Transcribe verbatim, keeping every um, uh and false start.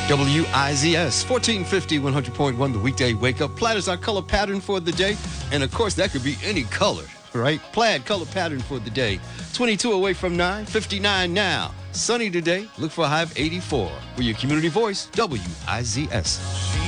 W I Z S, fourteen fifty, one hundred point one, the weekday wake-up. Plaid is our color pattern for the day. And, of course, that could be any color, right? Plaid color pattern for the day. twenty-two away from nine, fifty-nine now. Sunny today. Look for a high of eighty-four. We're your community voice, W I Z S.